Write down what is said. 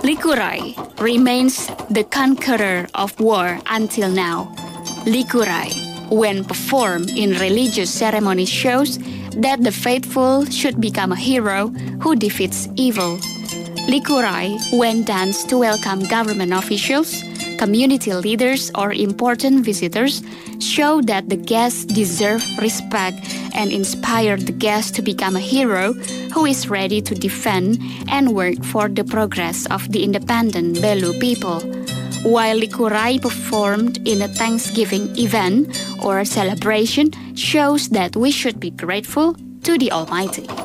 Likurai remains the conqueror of war until now. Likurai, when performed in religious ceremonies, shows that the faithful should become a hero who defeats evil. Likurai, when danced to welcome government officials, community leaders, or important visitors, show that the guests deserve respect and inspire the guests to become a hero who is ready to defend and work for the progress of the independent Belu people. While Likurai performed in a Thanksgiving event or celebration shows that we should be grateful to the Almighty.